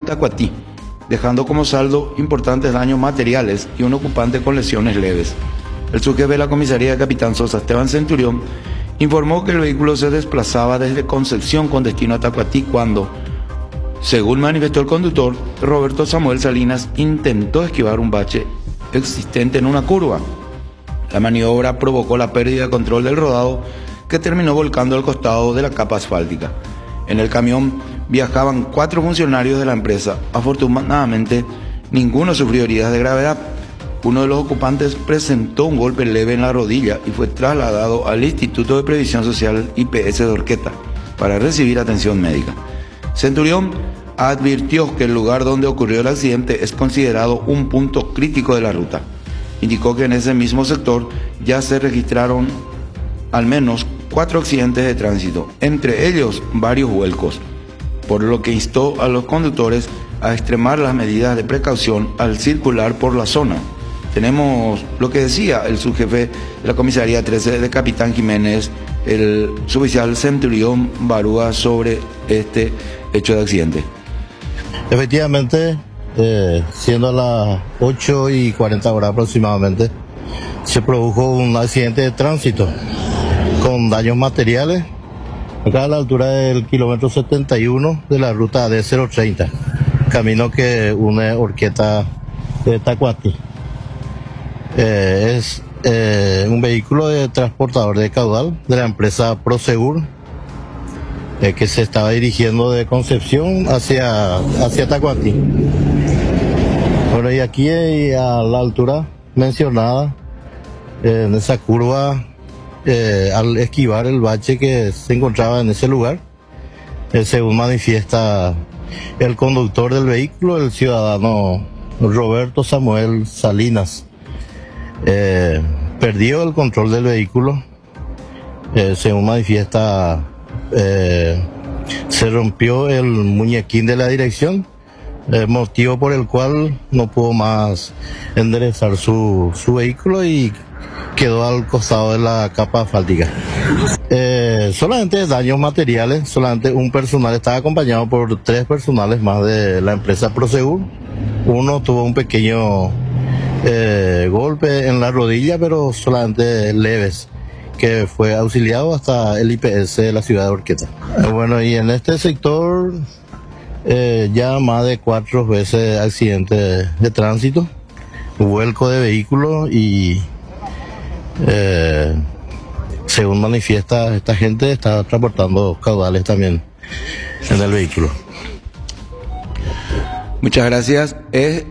Tacuatí, dejando como saldo importantes daños materiales y un ocupante con lesiones leves. El subjefe de la comisaría de Capitán Sosa, Esteban Centurión, informó que el vehículo se desplazaba desde Concepción con destino a Tacuatí cuando, según manifestó el conductor, Roberto Samuel Salinas intentó esquivar un bache existente en una curva. La maniobra provocó la pérdida de control del rodado que terminó volcando al costado de la capa asfáltica. En el camión viajaban 4 funcionarios de la empresa. Afortunadamente, ninguno sufrió heridas de gravedad. Uno de los ocupantes presentó un golpe leve en la rodilla y fue trasladado al Instituto de Previsión Social IPS de Orqueta para recibir atención médica. Centurión advirtió que el lugar donde ocurrió el accidente es considerado un punto crítico de la ruta. Indicó que en ese mismo sector ya se registraron al menos 4 accidentes de tránsito, entre ellos varios vuelcos, por lo que instó a los conductores a extremar las medidas de precaución al circular por la zona. Tenemos lo que decía el subjefe de la comisaría 13 de Capitán Jiménez, el suboficial Centurión Barúa, sobre este hecho de accidente. Efectivamente, siendo a las 8:40 aproximadamente, se produjo un accidente de tránsito con daños materiales acá a la altura del kilómetro 71 de la ruta D030, camino que une Orqueta de Tacuatí. Es un vehículo de transportador de caudal de la empresa Prosegur, que se estaba dirigiendo de Concepción hacia Tacuatí. Bueno, y aquí a la altura mencionada, en esa curva, al esquivar el bache que se encontraba en ese lugar, según manifiesta el conductor del vehículo, el ciudadano Roberto Samuel Salinas, perdió el control del vehículo, según manifiesta, se rompió el muñequín de la dirección, motivo por el cual no pudo más enderezar su vehículo y quedó al costado de la capa asfáltica. Solamente daños materiales, solamente un personal estaba acompañado por 3 personales más de la empresa Prosegur. Uno tuvo un pequeño golpe en la rodilla, pero solamente leves, que fue auxiliado hasta el IPS de la ciudad de Orqueta. Bueno, y en este sector ya más de 4 veces accidentes de tránsito, vuelco de vehículos y según manifiesta esta gente, está transportando caudales también en el vehículo. Muchas gracias. Es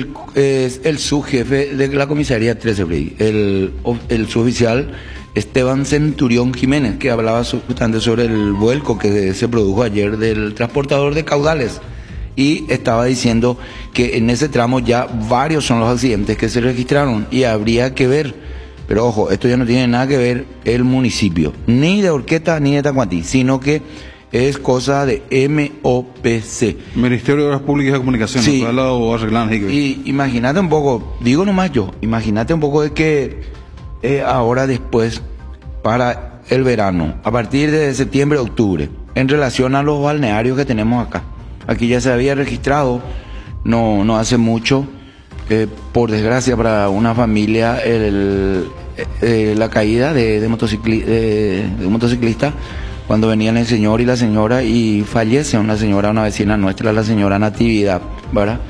el subjefe de la comisaría 13, el suboficial Esteban Centurión Jiménez, que hablaba justamente sobre el vuelco que se produjo ayer del transportador de caudales, y estaba diciendo que en ese tramo ya varios son los accidentes que se registraron y habría que ver, pero ojo, esto ya no tiene nada que ver el municipio, ni de Orqueta ni de Tacuatí, sino que es cosa de MOPC. Ministerio de Obras Públicas y Comunicaciones. Sí. Y imagínate un poco, digo nomás yo, imagínate un poco de que ahora después, para el verano, a partir de septiembre, octubre, en relación a los balnearios que tenemos acá. Aquí ya se había registrado, no hace mucho, por desgracia para una familia, la caída de un motociclista, cuando venían el señor y la señora y fallece una señora, una vecina nuestra, la señora Natividad, ¿verdad?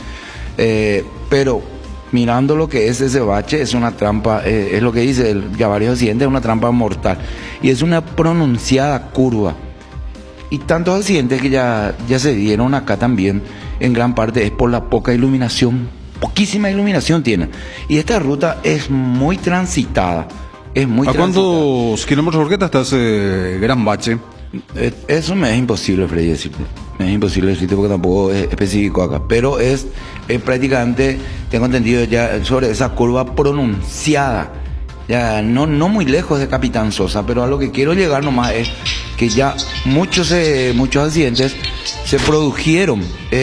Pero mirando lo que es ese bache, es una trampa, es lo que dice ya varios accidentes, es una trampa mortal. Y es una pronunciada curva. Y tantos accidentes que ya se dieron acá también, en gran parte es por la poca iluminación, poquísima iluminación tiene. Y esta ruta es muy transitada. ¿A cuántos kilómetros Orqueta está ese gran bache? Eso me es imposible, Freddy, decirte. Me es imposible decirte porque tampoco es específico acá. Pero es prácticamente, tengo entendido ya sobre esa curva pronunciada. Ya no muy lejos de Capitán Sosa, pero a lo que quiero llegar nomás es que ya muchos accidentes se produjeron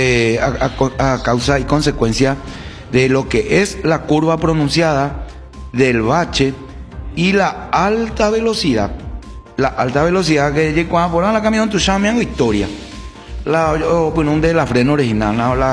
a causa y consecuencia de lo que es la curva pronunciada, del bache y la alta velocidad. La alta velocidad que llegó a poner la camión tu llame en Victoria. La freno original,